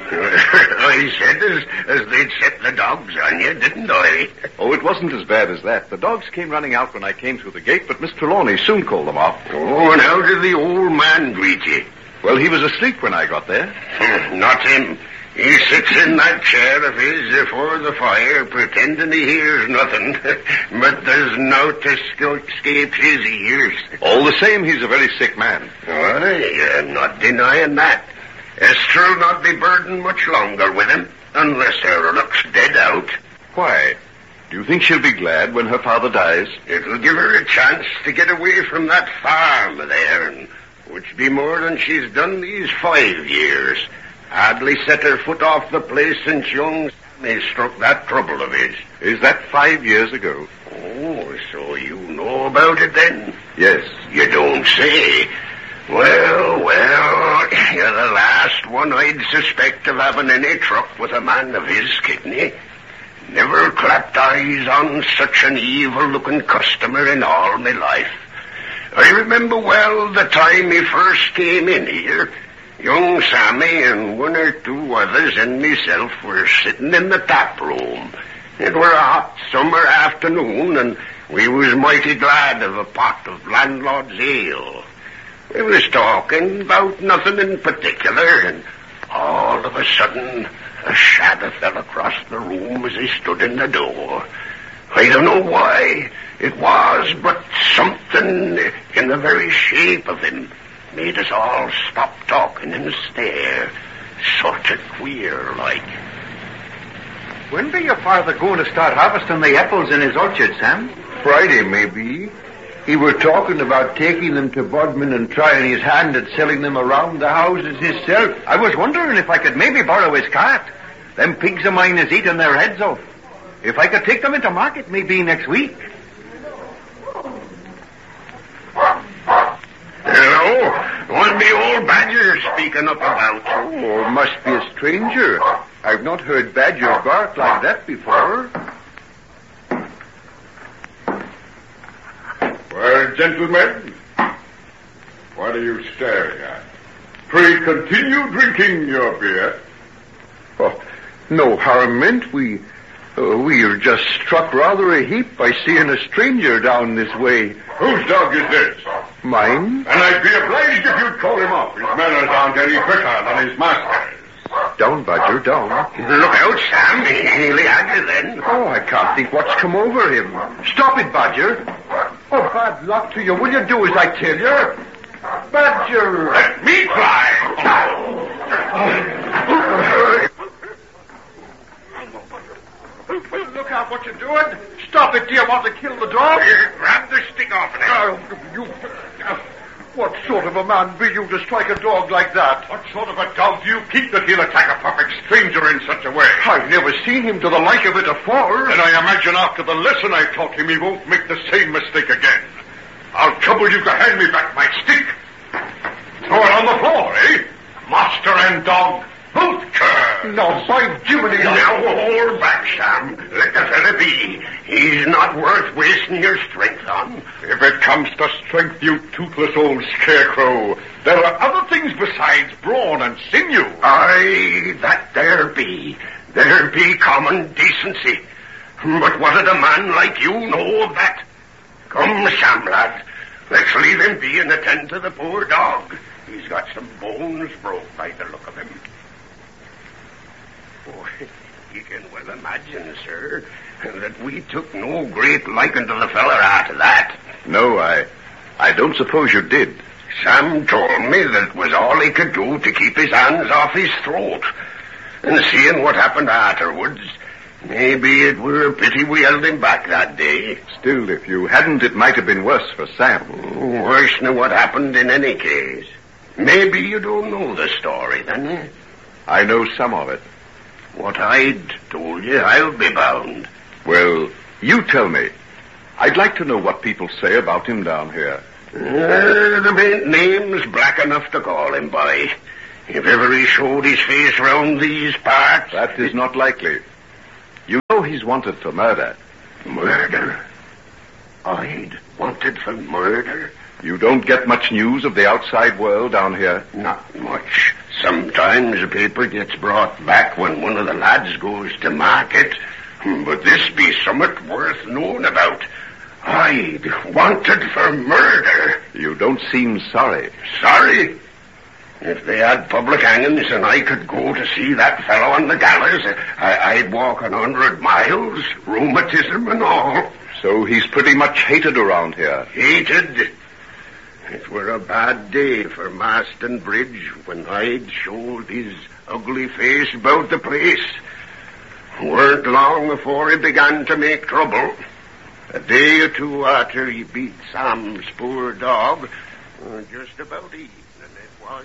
I said as they'd set the dogs on you, didn't I? Oh, it wasn't as bad as that. The dogs came running out when I came through the gate, but Miss Trelawney soon called them off. Oh, and how did the old man greet you? Well, he was asleep when I got there. Not him. He sits in that chair of his before the fire, pretending he hears nothing. But there's nought escapes his ears. All the same, he's a very sick man. I'm not denying that. Esther'll not be burdened much longer with him, unless her luck's dead out. Why? Do you think she'll be glad when her father dies? It'll give her a chance to get away from that farm there, and which be more than she's done these 5 years. Hardly set her foot off the place since young Sammy struck that trouble of his. Is that 5 years ago? Oh, so you know about it then? Yes. You don't say. Well, you're the last one I'd suspect of having any truck with a man of his kidney. Never clapped eyes on such an evil-looking customer in all my life. I remember well the time he first came in here. Young Sammy and 1 or 2 others and myself were sitting in the tap room. It were a hot summer afternoon, and we was mighty glad of a pot of landlord's ale. We was talking about nothing in particular, and all of a sudden a shadow fell across the room as he stood in the door. I don't know why it was, but something in the very shape of him made us all stop talking and stare, sort of queer like. When be your father going to start harvesting the apples in his orchard, Sam? Friday, maybe. He were talking about taking them to Bodmin and trying his hand at selling them around the houses himself. I was wondering if I could maybe borrow his cart. Them pigs of mine is eating their heads off. If I could take them into market maybe next week. Hello? What be old Badger speaking up about? Oh, must be a stranger. I've not heard Badger bark like that before. Well, gentlemen, what are you staring at? Pray continue drinking your beer. Oh, no harm meant. We are just struck rather a heap by seeing a stranger down this way. Whose dog is this? Mine? And I'd be obliged if you'd call him off. His manners aren't any better than his master's. Down, Badger, down. Look out, Sam. He'll have you then. Oh, I can't think what's come over him. Stop it, Badger. Oh, bad luck to you. Will you do as I tell you? Badger! Let me try! Look out what you're doing. Stop it. Do you want to kill the dog? Grab the stick off of him. What sort of a man be you to strike a dog like that? What sort of a dog do you keep that he'll attack a perfect stranger in such a way? I've never seen him to the like of it afore. And I imagine after the lesson I taught him, he won't make the same mistake again. I'll trouble you to hand me back my stick. Throw it on the floor, eh? Master and dog, both curse. No, by Jiminy. Now hold back, Sam. Let the fella be. He's not worth wasting your strength on. If it comes to strength, you toothless old scarecrow, there are other things besides brawn and sinew. Aye, that there be. There be common decency. But what did a man like you know of that? Come, Sam, lad. Let's leave him be and attend to the poor dog. He's got some bones broke by the look of him. Oh, you can well imagine, sir, that we took no great liking to the feller after that. No, I don't suppose you did. Sam told me that it was all he could do to keep his hands off his throat. And seeing what happened afterwards, maybe it were a pity we held him back that day. Still, if you hadn't, it might have been worse for Sam. Worse than what happened in any case. Maybe you don't know the story, then? I know some of it. What I'd told you, I'll be bound. Well, you tell me. I'd like to know what people say about him down here. There ain't names black enough to call him by. If ever he showed his face round these parts... That is not likely. You know he's wanted for murder. Murder? I'd wanted for murder? You don't get much news of the outside world down here? Not much. Sometimes a paper gets brought back when one of the lads goes to market. But this be summat worth knowing about. I'd wanted for murder. You don't seem sorry. Sorry? If they had public hangings and I could go to see that fellow on the gallows, I'd walk 100 miles, rheumatism and all. So he's pretty much hated around here. Hated? It were a bad day for Marston Bridge when I'd showed his ugly face about the place. Weren't long before he began to make trouble. A day or two after he beat Sam's poor dog, just about evening it was.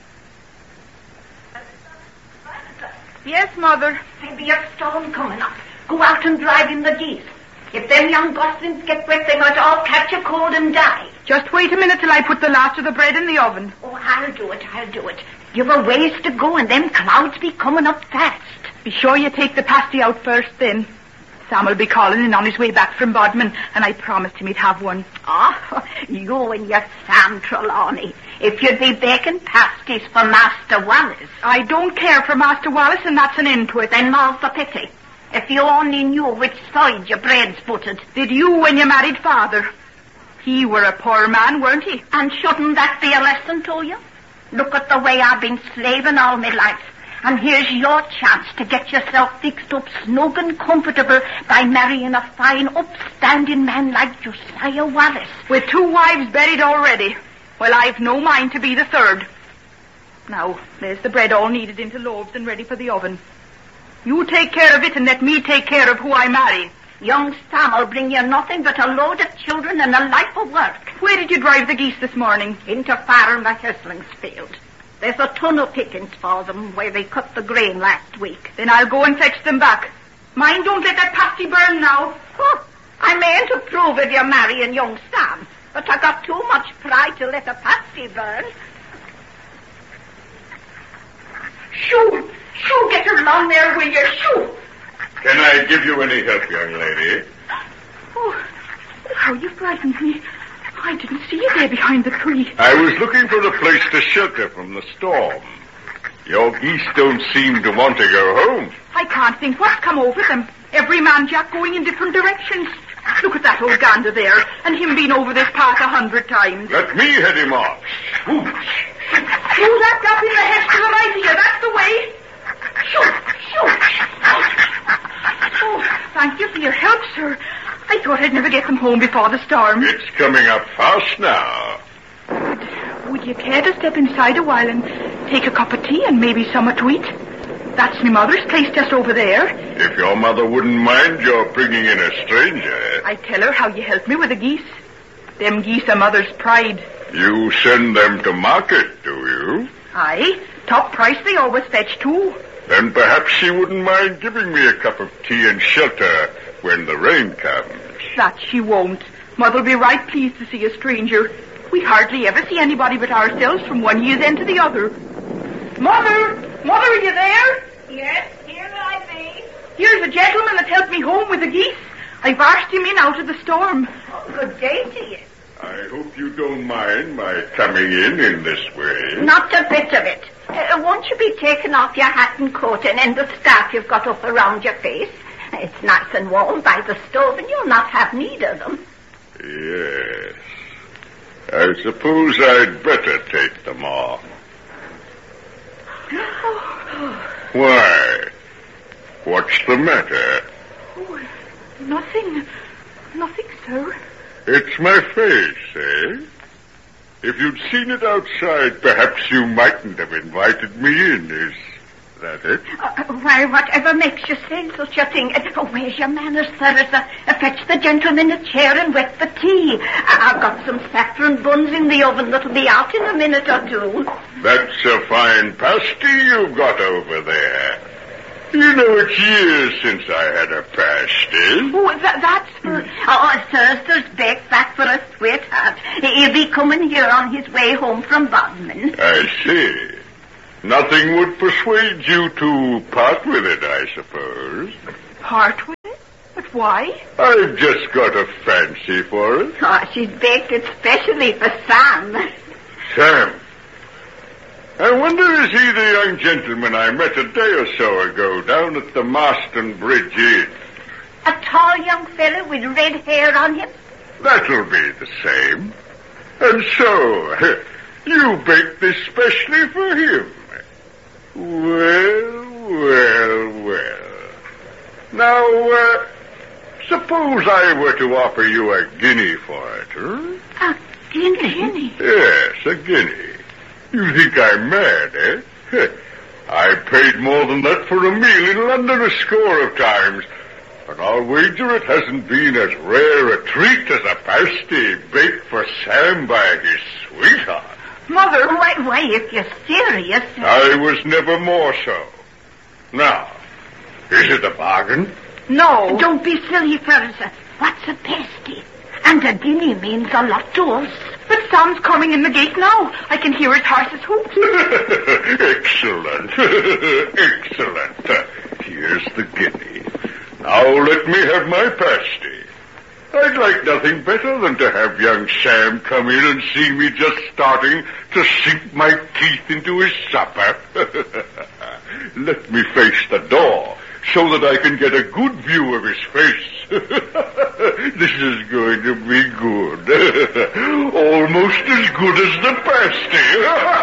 Yes, Mother. There'll be a storm coming up. Go out and drive in the geese. If them young goslings get wet, they might all catch a cold and die. Just wait a minute till I put the last of the bread in the oven. Oh, I'll do it. You've a ways to go, and them clouds be coming up fast. Be sure you take the pasty out first, then. Sam will be calling in on his way back from Bodmin, and I promised him he'd have one. Oh, you and your Sam Trelawney. If you'd be baking pasties for Master Wallace. I don't care for Master Wallace, and that's an end to it. Then more's the pity. If you only knew which side your bread's buttered. Did you when you married Father? He were a poor man, weren't he? And shouldn't that be a lesson to you? Look at the way I've been slaving all my life. And here's your chance to get yourself fixed up snug and comfortable by marrying a fine, upstanding man like Josiah Wallace. With 2 wives buried already. Well, I've no mind to be the third. Now, there's the bread all kneaded into loaves and ready for the oven. You take care of it and let me take care of who I marry. Young Sam will bring you nothing but a load of children and a life of work. Where did you drive the geese this morning? Into Farmer Hesling's field. There's a ton of pickings for them where they cut the grain last week. Then I'll go and fetch them back. Mind, don't let that pasty burn now. Oh, I mayn't approve of you marrying young Sam, but I got too much pride to let a pasty burn. Shoo, get her along there, will you? Shoo. Can I give you any help, young lady? Oh, how you frightened me. I didn't see you there behind the tree. I was looking for a place to shelter from the storm. Your geese don't seem to want to go home. I can't think what's come over them. Every man, Jack, going in different directions. Look at that old gander there, and him been over this path 100 times. Let me head him off. Through that gap in the hedge to the right here, that's the way. Shoot. Oh, thank you for your help, sir. I thought I'd never get them home before the storm. It's coming up fast now. Would you care to step inside a while and take a cup of tea and maybe something to eat? That's my mother's place just over there. If your mother wouldn't mind your bringing in a stranger. I tell her how you helped me with the geese. Them geese are mother's pride. You send them to market, do you? Aye. Top price they always fetch, too. Then perhaps she wouldn't mind giving me a cup of tea and shelter when the rain comes. That she won't. Mother'll be right pleased to see a stranger. We hardly ever see anybody but ourselves from one year's end to the other. Mother, are you there? Yes, here I be. Here's a gentleman that helped me home with the geese. I've asked him in out of the storm. Oh, good day to you. I hope you don't mind my coming in this way. Not a bit of it. Won't you be taking off your hat and coat and the scarf you've got up around your face? It's nice and warm by the stove, and you'll not have need of them. Yes. I suppose I'd better take them off. Why? What's the matter? Oh, nothing, sir. It's my face, eh? If you'd seen it outside, perhaps you mightn't have invited me in, is that it? Why, whatever makes you say such a thing? Where's your manners, sir? Fetch the gentleman a chair and wet the tea. I've got some saffron buns in the oven that'll be out in a minute or two. That's a fine pasty you've got over there. You know, it's years since I had a pasty. Oh, that's for... Oh, sister's baked back for a sweetheart. He'll be coming here on his way home from Bodmin. I see. Nothing would persuade you to part with it, I suppose. Part with it? But Why? I've just got a fancy for it. Oh, she's baked it specially for Sam. Sam. I wonder is he the young gentleman I met a day or so ago down at the Marston Bridge Inn? A tall young fellow with red hair on him? That'll be the same. And so, you baked this specially for him. Well. Now, suppose I were to offer you a guinea for it, huh? A guinea? Yes, a guinea. You think I'm mad, eh? I paid more than that for a meal in London a score of times. And I'll wager it hasn't been as rare a treat as a pasty baked for Sam by his sweetheart. Mother. Why, if you're serious... I was never more so. Now, is it a bargain? No. Don't be silly, Ferguson. What's a pasty? And a guinea means a lot to us. But Sam's coming in the gate now. I can hear his horse's hoofs. Excellent. Excellent. Here's the guinea. Now let me have my pasty. I'd like nothing better than to have young Sam come in and see me just starting to sink my teeth into his supper. Let me face the door so that I can get a good view of his face. This is going to be good. Almost as good as the pasty.